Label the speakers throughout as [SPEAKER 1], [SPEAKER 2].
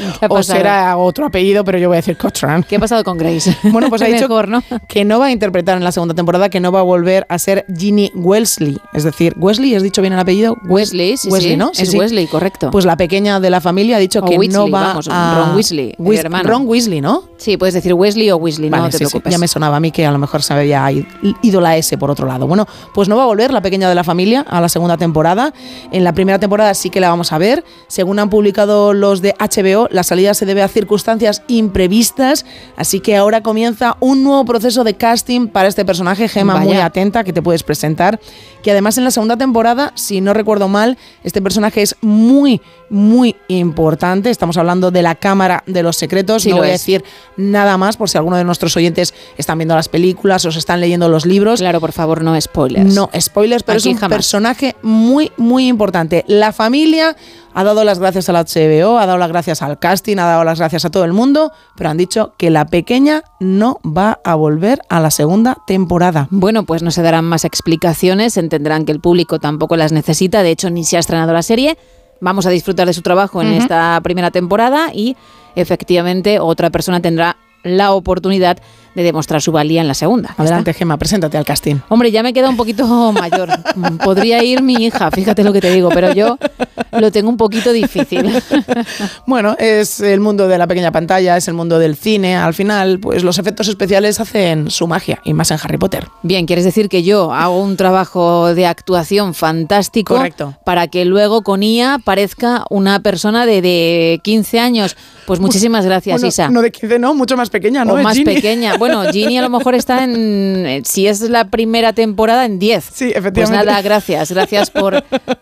[SPEAKER 1] o será otro apellido, pero yo voy a decir Cochran.
[SPEAKER 2] ¿Qué ha pasado con Grace?
[SPEAKER 1] Bueno, pues ha dicho
[SPEAKER 2] Mejor, ¿no?
[SPEAKER 1] que no va a interpretar en la segunda temporada, que no va a volver a ser Ginny Weasley. Es decir, ¿Weasley? ¿Has dicho bien el apellido?
[SPEAKER 2] Weasley, sí,
[SPEAKER 1] Weasley, ¿no?
[SPEAKER 2] Es Weasley, correcto.
[SPEAKER 1] Pues la pequeña de la familia ha dicho que
[SPEAKER 2] Weasley,
[SPEAKER 1] no va
[SPEAKER 2] vamos,
[SPEAKER 1] a...
[SPEAKER 2] Ron Weasley, el hermano.
[SPEAKER 1] Ron Weasley, ¿no?
[SPEAKER 2] Sí, puedes decir Weasley o Weasley,
[SPEAKER 1] Vale,
[SPEAKER 2] no te preocupes.
[SPEAKER 1] Ya me sonaba a mí que a lo mejor se había ido la S por otro lado. Bueno, pues no va a volver la pequeña de la familia a la segunda temporada. En la primera temporada sí que la vamos a ver. Según han publicado los de HBO, la salida se debe a circunstancias imprevistas, así que ahora comienza un nuevo proceso de casting para este personaje. Gemma,
[SPEAKER 2] Vaya.
[SPEAKER 1] muy atenta, que te puedes presentar. Que además en la segunda temporada, si no recuerdo mal, este personaje es muy, muy importante. Estamos hablando de la Cámara de los Secretos.
[SPEAKER 2] Sí,
[SPEAKER 1] no
[SPEAKER 2] lo
[SPEAKER 1] voy a
[SPEAKER 2] es.
[SPEAKER 1] decir nada más por si alguno de nuestros oyentes están viendo las películas o se están leyendo los libros.
[SPEAKER 2] Claro, por favor, no spoilers.
[SPEAKER 1] No spoilers, pero
[SPEAKER 2] Aquí
[SPEAKER 1] es un
[SPEAKER 2] jamás.
[SPEAKER 1] personaje muy, muy importante. La familia ha dado las gracias a la HBO, ha dado las gracias al casting, ha dado las gracias a todo el mundo, pero han dicho que la pequeña no va a volver a la segunda temporada.
[SPEAKER 2] Bueno, pues no se darán más explicaciones, entenderán que el público tampoco las necesita, de hecho ni se ha estrenado la serie. Vamos a disfrutar de su trabajo en esta primera temporada y efectivamente otra persona tendrá la oportunidad de demostrar su valía en la segunda.
[SPEAKER 1] Adelante, Gemma, preséntate al casting.
[SPEAKER 2] Hombre, ya me queda un poquito mayor. Podría ir mi hija, fíjate lo que te digo, pero yo lo tengo un poquito difícil.
[SPEAKER 1] Bueno, es el mundo de la pequeña pantalla, es el mundo del cine. Al final, pues los efectos especiales hacen su magia, y más en Harry Potter.
[SPEAKER 2] Bien, ¿quieres decir que yo hago un trabajo de actuación fantástico?
[SPEAKER 1] Correcto.
[SPEAKER 2] Para que luego con IA parezca una persona de 15 años? Pues muchísimas gracias,
[SPEAKER 1] Bueno,
[SPEAKER 2] Isa.
[SPEAKER 1] No de 15, no, mucho más pequeña, ¿no?
[SPEAKER 2] O
[SPEAKER 1] Es
[SPEAKER 2] más
[SPEAKER 1] Ginny.
[SPEAKER 2] pequeña. Bueno, Ginny a lo mejor está en, si es la primera temporada, en 10.
[SPEAKER 1] Sí, efectivamente.
[SPEAKER 2] Pues nada, gracias. Gracias por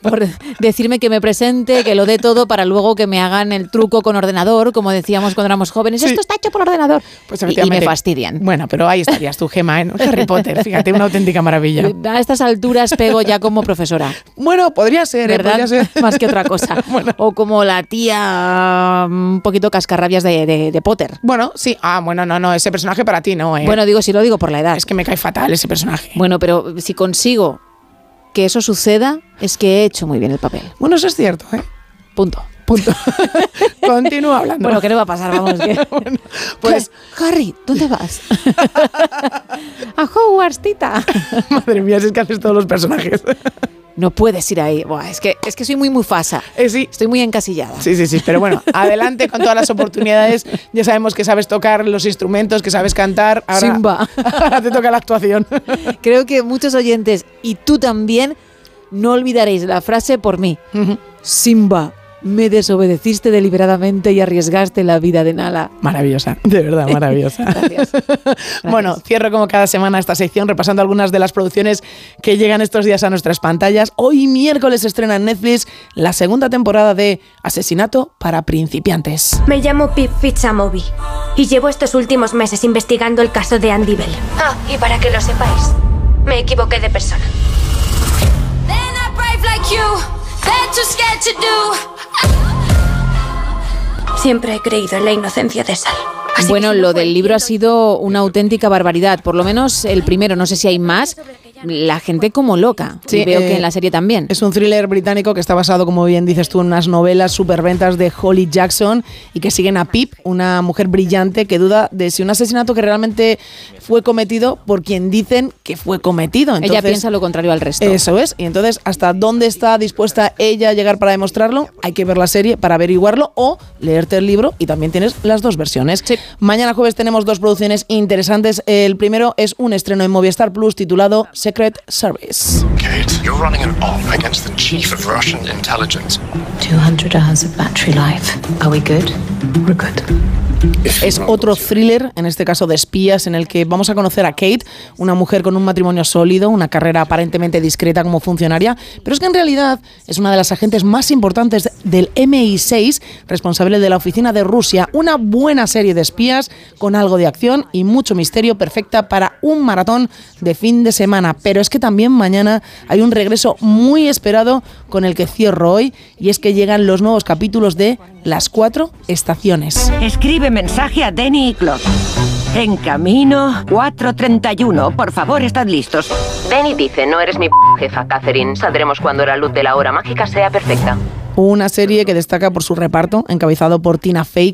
[SPEAKER 2] decirme que me presente, que lo dé todo para luego que me hagan el truco con ordenador, como decíamos cuando éramos jóvenes.
[SPEAKER 1] Sí.
[SPEAKER 2] Esto está hecho por ordenador.
[SPEAKER 1] Pues
[SPEAKER 2] y
[SPEAKER 1] efectivamente.
[SPEAKER 2] me fastidian.
[SPEAKER 1] Bueno, pero ahí estarías tú, Gemma, en Harry Potter. Fíjate, una auténtica maravilla.
[SPEAKER 2] A estas alturas pego ya como profesora.
[SPEAKER 1] Bueno, podría ser,
[SPEAKER 2] ¿Verdad?
[SPEAKER 1] podría ser.
[SPEAKER 2] Más que otra cosa.
[SPEAKER 1] Bueno.
[SPEAKER 2] O como la tía un poquito cascarrabias de Potter.
[SPEAKER 1] Bueno, sí. Ah, bueno, no, ese personaje para ti no, ¿eh?
[SPEAKER 2] Bueno, digo, si lo digo por la edad.
[SPEAKER 1] Es que me cae fatal ese personaje.
[SPEAKER 2] Bueno, pero si consigo que eso suceda, es que he hecho muy bien el papel.
[SPEAKER 1] Bueno, eso es cierto, ¿eh?
[SPEAKER 2] Punto.
[SPEAKER 1] Continúa hablando.
[SPEAKER 2] Bueno, ¿qué le va a pasar? Vamos, que...
[SPEAKER 1] Bueno, pues,
[SPEAKER 2] Harry, ¿dónde vas? A Hogwarts, tita.
[SPEAKER 1] madre mía, si es que haces todos los personajes.
[SPEAKER 2] No puedes ir ahí. Buah, es que soy muy fasa.
[SPEAKER 1] Sí.
[SPEAKER 2] Estoy muy encasillada.
[SPEAKER 1] Sí, pero bueno, adelante con todas las oportunidades. Ya sabemos que sabes tocar los instrumentos, que sabes cantar. Ahora,
[SPEAKER 2] Simba.
[SPEAKER 1] Ahora te toca la actuación.
[SPEAKER 2] Creo que muchos oyentes, y tú también, no olvidaréis la frase por mí. Simba, me desobedeciste deliberadamente y arriesgaste la vida de Nala.
[SPEAKER 1] Maravillosa, de verdad, maravillosa.
[SPEAKER 2] Gracias.
[SPEAKER 1] Bueno, cierro como cada semana esta sección repasando algunas de las producciones que llegan estos días a nuestras pantallas. Hoy miércoles se estrena en Netflix la segunda temporada de Asesinato para principiantes.
[SPEAKER 3] Me llamo Pip Fitzamobi y llevo estos últimos meses investigando el caso de Andy Bell. Ah, y para que lo sepáis, me equivoqué de persona. Siempre he creído en la inocencia de Sal. Así
[SPEAKER 2] Bueno,
[SPEAKER 3] que si no
[SPEAKER 2] lo
[SPEAKER 3] fue
[SPEAKER 2] del
[SPEAKER 3] el
[SPEAKER 2] libro ha
[SPEAKER 3] tiro-
[SPEAKER 2] sido una auténtica barbaridad. Por lo menos el primero, no sé si hay más. La gente como loca.
[SPEAKER 1] Sí,
[SPEAKER 2] y veo que en la serie también.
[SPEAKER 1] Es un thriller británico que está basado, como bien dices tú, en unas novelas superventas de Holly Jackson y que siguen a Pip, una mujer brillante que duda de si un asesinato que realmente fue cometido por quien dicen que fue cometido.
[SPEAKER 2] Ella
[SPEAKER 1] Entonces,
[SPEAKER 2] piensa lo contrario al resto.
[SPEAKER 1] eso es. Y entonces, ¿hasta dónde está dispuesta ella a llegar para demostrarlo? Hay que ver la serie para averiguarlo o leerte el libro y también tienes las dos versiones.
[SPEAKER 2] Sí.
[SPEAKER 1] Mañana jueves tenemos dos producciones interesantes. El primero es un estreno en Movistar Plus titulado Secret Service.
[SPEAKER 4] Kate, you're running an op against the chief of Russian intelligence.
[SPEAKER 5] 200 hours of battery life. Are we good? We're good.
[SPEAKER 1] Es otro thriller, en este caso de espías, en el que vamos a conocer a Kate, una mujer con un matrimonio sólido, una carrera aparentemente discreta como funcionaria, pero es que en realidad es una de las agentes más importantes del MI6, responsable de la oficina de Rusia. Una buena serie de espías con algo de acción y mucho misterio, perfecta para un maratón de fin de semana. Pero es que también mañana hay un regreso muy esperado con el que cierro hoy, y es que llegan los nuevos capítulos de Las 4 Estaciones.
[SPEAKER 6] Escribe mensaje a Denny y Claude. En camino, 4:31. Por favor, estad listos.
[SPEAKER 7] Denny dice, no eres mi jefa, Catherine. Saldremos cuando la luz de la hora mágica sea perfecta.
[SPEAKER 1] Una serie que destaca por su reparto, encabezado por Tina Fey,